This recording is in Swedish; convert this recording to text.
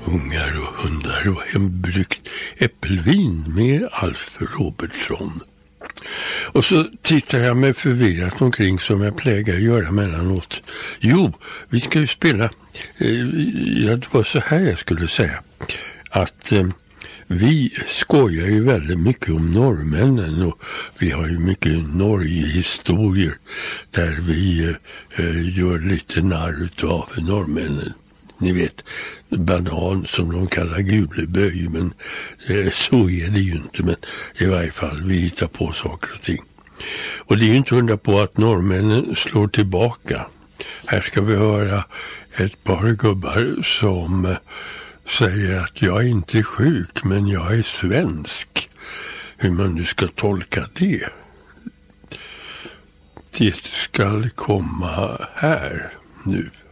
ungar och hundar och hembryggt äppelvin med Alf Robertsson. Och så tittar jag mig förvirrat omkring som jag plägar göra mellanåt. Jo, vi ska ju spela. Det var så här jag skulle säga. Att vi skojar ju väldigt mycket om norrmännen och vi har ju mycket Norge-historier där vi gör lite narr av norrmännen. Ni vet, banan som de kallar guleböj, men så är det ju inte. Men i varje fall, vi hittar på saker och ting. Och det är ju inte undra på att norrmännen slår tillbaka. Här ska vi höra ett par gubbar som säger att jag är inte sjuk, men jag är svensk. Hur man nu ska tolka det. Det ska komma här nu.